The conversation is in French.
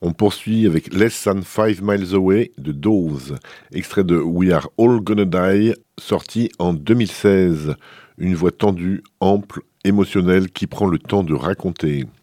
On poursuit avec Less Than 5 Miles Away de Dawes, extrait de We Are All Gonna Die, sorti en 2016. Une voix tendue, ample, émotionnelle qui prend le temps de raconter.